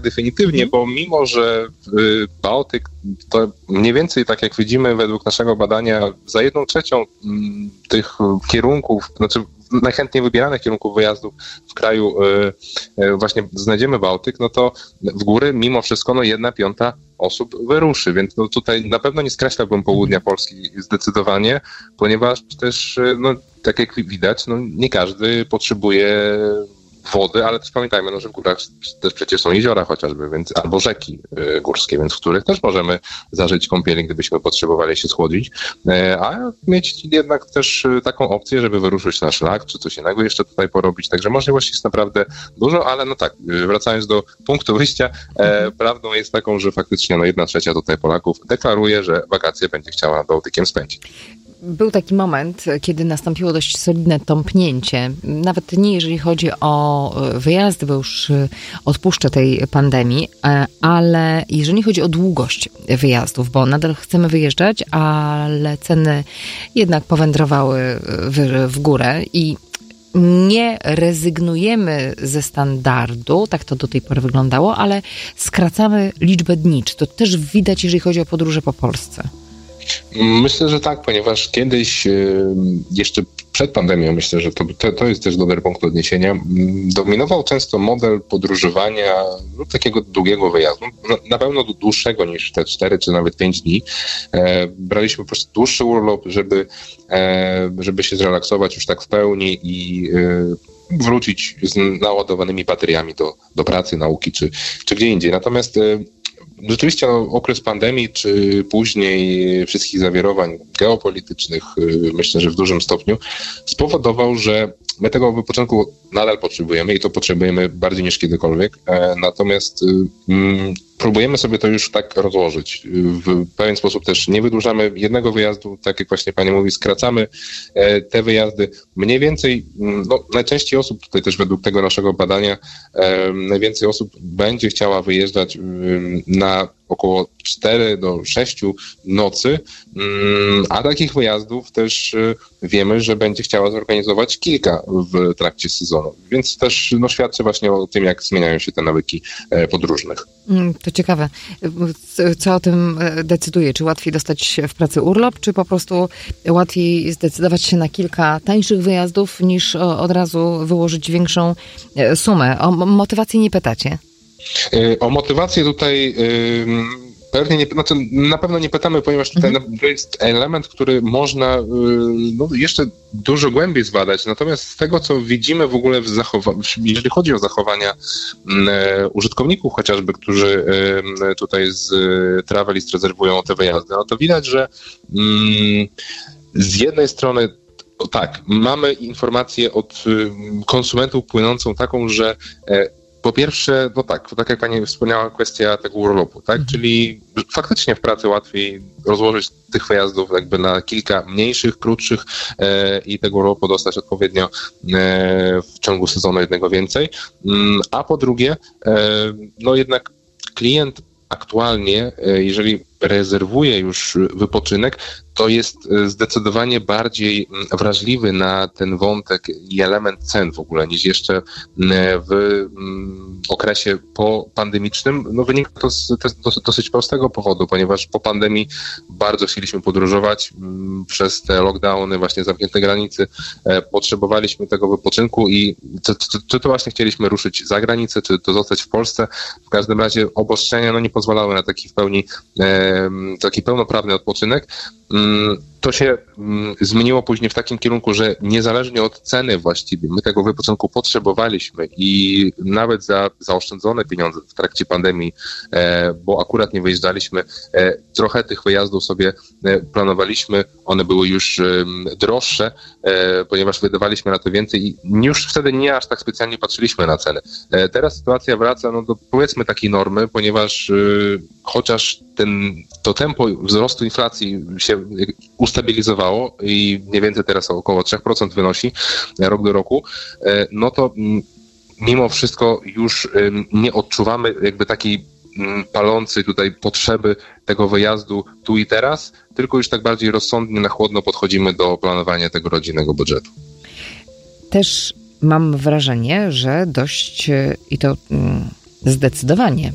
definitywnie, bo mimo, że Bałtyk to mniej więcej, tak jak widzimy według naszego badania, za 1/3 tych kierunków, znaczy najchętniej wybieranych kierunków wyjazdów w kraju właśnie znajdziemy Bałtyk, no to w góry mimo wszystko 1/5 osób wyruszy, więc tutaj na pewno nie skreślałbym południa Polski zdecydowanie, ponieważ też, tak jak widać, nie każdy potrzebuje wody, ale też pamiętajmy, że w górach też przecież są jeziora chociażby, więc albo rzeki górskie, więc w których też możemy zażyć kąpieli, gdybyśmy potrzebowali się schłodzić, a mieć jednak też taką opcję, żeby wyruszyć na szlak, czy coś innego jeszcze tutaj porobić, także możliwości jest naprawdę dużo, ale wracając do punktu wyjścia, prawdą jest taką, że faktycznie 1/3 tutaj Polaków deklaruje, że wakacje będzie chciała nad Bałtykiem spędzić. Był taki moment, kiedy nastąpiło dość solidne tąpnięcie. Nawet nie jeżeli chodzi o wyjazdy, bo już odpuszczę tej pandemii, ale jeżeli chodzi o długość wyjazdów, bo nadal chcemy wyjeżdżać, ale ceny jednak powędrowały w górę i nie rezygnujemy ze standardu, tak to do tej pory wyglądało, ale skracamy liczbę dni. Czy to też widać, jeżeli chodzi o podróże po Polsce? Myślę, że tak, ponieważ kiedyś, jeszcze przed pandemią, myślę, że to jest też dobry punkt odniesienia, dominował często model podróżowania takiego długiego wyjazdu, na pewno dłuższego niż te 4 czy nawet 5 dni. Braliśmy po prostu dłuższy urlop, żeby się zrelaksować już tak w pełni i wrócić z naładowanymi bateriami do pracy, nauki czy gdzie indziej. Natomiast rzeczywiście okres pandemii, czy później wszystkich zawirowań geopolitycznych, myślę, że w dużym stopniu, spowodował, że my tego wypoczynku nadal potrzebujemy i to potrzebujemy bardziej niż kiedykolwiek. Natomiast próbujemy sobie to już tak rozłożyć. W pewien sposób też nie wydłużamy jednego wyjazdu, tak jak właśnie pani mówi, skracamy te wyjazdy. Mniej więcej, najczęściej osób, tutaj też według tego naszego badania, najwięcej osób będzie chciała wyjeżdżać na około 4 do 6 nocy, a takich wyjazdów też wiemy, że będzie chciała zorganizować kilka w trakcie sezonu. Więc też świadczy właśnie o tym, jak zmieniają się te nawyki podróżnych. To ciekawe. Co o tym decyduje? Czy łatwiej dostać w pracy urlop, czy po prostu łatwiej zdecydować się na kilka tańszych wyjazdów, niż od razu wyłożyć większą sumę? O motywację nie pytacie? O motywację tutaj pewnie na pewno nie pytamy, ponieważ tutaj to jest element, który można jeszcze dużo głębiej zbadać. Natomiast z tego, co widzimy w ogóle jeżeli chodzi o zachowania użytkowników chociażby, którzy tutaj z Travelist rezerwują te wyjazdy, to widać, że z jednej strony tak, mamy informację od konsumentów płynącą taką, że po pierwsze, tak jak pani wspomniała, kwestia tego urlopu, tak? Czyli faktycznie w pracy łatwiej rozłożyć tych wyjazdów jakby na kilka mniejszych, krótszych i tego urlopu dostać odpowiednio w ciągu sezonu jednego więcej. A po drugie, jednak klient aktualnie, jeżeli rezerwuje już wypoczynek, to jest zdecydowanie bardziej wrażliwy na ten wątek i element cen w ogóle niż jeszcze w okresie popandemicznym. Wynika to z dosyć prostego powodu, ponieważ po pandemii bardzo chcieliśmy podróżować. Przez te lockdowny, właśnie zamknięte granice, potrzebowaliśmy tego wypoczynku i czy to właśnie chcieliśmy ruszyć za granicę, czy to zostać w Polsce. W każdym razie obostrzenia nie pozwalały na taki pełnoprawny odpoczynek. To się zmieniło później w takim kierunku, że niezależnie od ceny właściwie my tego wypoczynku potrzebowaliśmy i nawet za zaoszczędzone pieniądze w trakcie pandemii, bo akurat nie wyjeżdżaliśmy, trochę tych wyjazdów sobie planowaliśmy, one były już droższe, ponieważ wydawaliśmy na to więcej i już wtedy nie aż tak specjalnie patrzyliśmy na ceny. Teraz sytuacja wraca do powiedzmy takiej normy, ponieważ chociaż to tempo wzrostu inflacji się ustabilizowało i mniej więcej teraz około 3% wynosi rok do roku, to mimo wszystko już nie odczuwamy jakby takiej palącej tutaj potrzeby tego wyjazdu tu i teraz, tylko już tak bardziej rozsądnie, na chłodno podchodzimy do planowania tego rodzinnego budżetu. Też mam wrażenie, że dość i to zdecydowanie